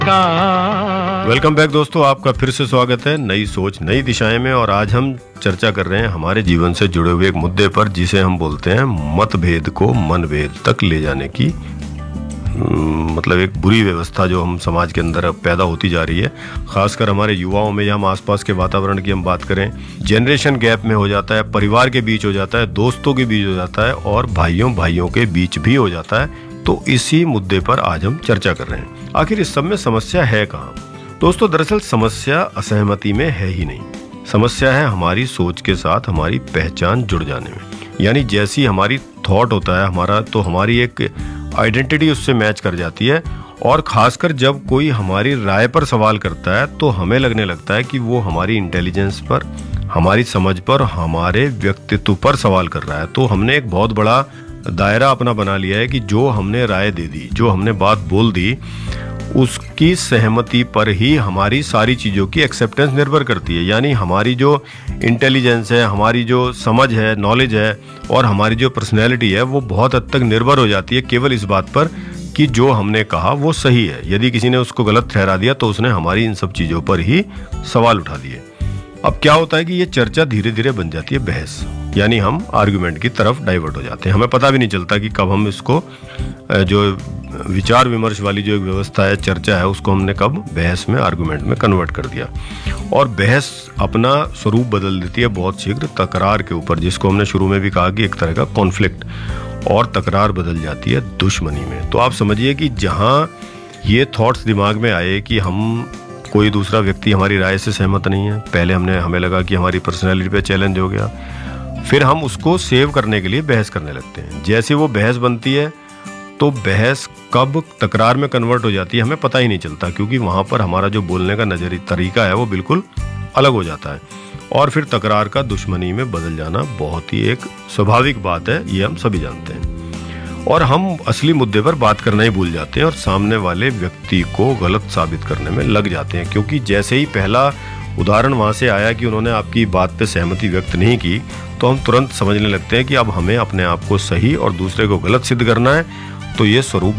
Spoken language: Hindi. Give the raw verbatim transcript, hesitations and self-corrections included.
वेलकम बैक दोस्तों, आपका फिर से स्वागत है नई सोच नई दिशाएं में। और आज हम चर्चा कर रहे हैं हमारे जीवन से जुड़े हुए एक मुद्दे पर, जिसे हम बोलते हैं मतभेद को मनभेद तक ले जाने की मतलब एक बुरी व्यवस्था जो हम समाज के अंदर पैदा होती जा रही है। खासकर हमारे युवाओं में या हम आसपास के वातावरण की हम बात करें, जनरेशन गैप में हो जाता है, परिवार के बीच हो जाता है, दोस्तों के बीच हो जाता है और भाइयों भाइयों के बीच भी हो जाता है। तो इसी मुद्दे पर आज हम चर्चा कर रहे हैं। आखिर इस सब में समस्या है कहाँ? दोस्तों, दरअसल समस्या असहमति में है ही नहीं। समस्या है हमारी सोच के साथ हमारी पहचान जुड़ जाने में। यानी जैसी हमारी थॉट होता है हमारा, तो हमारी एक आइडेंटिटी उससे मैच कर जाती है। और खासकर जब कोई हमारी राय पर सवाल करता है तो हमें लगने लगता है कि वो हमारी इंटेलिजेंस पर, हमारी समझ पर, हमारे व्यक्तित्व पर सवाल कर रहा है। तो हमने एक बहुत बड़ा दायरा अपना बना लिया है कि जो हमने राय दे दी, जो हमने बात बोल दी, उसकी सहमति पर ही हमारी सारी चीज़ों की एक्सेप्टेंस निर्भर करती है। यानी हमारी जो इंटेलिजेंस है, हमारी जो समझ है, नॉलेज है और हमारी जो पर्सनैलिटी है, वो बहुत हद तक निर्भर हो जाती है केवल इस बात पर कि जो हमने कहा वो सही है। यदि किसी ने उसको गलत ठहरा दिया तो उसने हमारी इन सब चीज़ों पर ही सवाल उठा दिए। अब क्या होता है कि ये चर्चा धीरे धीरे बन जाती है बहस, यानी हम आर्गुमेंट की तरफ डाइवर्ट हो जाते हैं। हमें पता भी नहीं चलता कि कब हम इसको, जो विचार विमर्श वाली जो एक व्यवस्था है, चर्चा है, उसको हमने कब बहस में, आर्गुमेंट में कन्वर्ट कर दिया। और बहस अपना स्वरूप बदल देती है बहुत शीघ्र तकरार के ऊपर, जिसको हमने शुरू में भी कहा कि एक तरह का कॉन्फ्लिक्ट, और तकरार बदल जाती है दुश्मनी में। तो आप समझिए कि जहाँ ये थॉट्स दिमाग में आए कि हम, कोई दूसरा व्यक्ति हमारी राय से सहमत नहीं है, पहले हमने हमें लगा कि हमारी पर्सनैलिटी पे चैलेंज हो गया, फिर हम उसको सेव करने के लिए बहस करने लगते हैं। जैसे वो बहस बनती है तो बहस कब तकरार में कन्वर्ट हो जाती है हमें पता ही नहीं चलता, क्योंकि वहाँ पर हमारा जो बोलने का नजरिया तरीका है वो बिल्कुल अलग हो जाता है। और फिर तकरार का दुश्मनी में बदल जाना बहुत ही एक स्वाभाविक बात है, ये हम सभी जानते हैं। और हम असली मुद्दे पर बात करना ही भूल जाते हैं और सामने वाले व्यक्ति को गलत साबित करने में लग जाते हैं। क्योंकि जैसे ही पहला उदाहरण वहाँ से आया कि उन्होंने आपकी बात पे सहमति व्यक्त नहीं की, तो हम तुरंत समझने लगते हैं कि अब हमें अपने आप को सही और दूसरे को गलत सिद्ध करना है। तो ये स्वरूप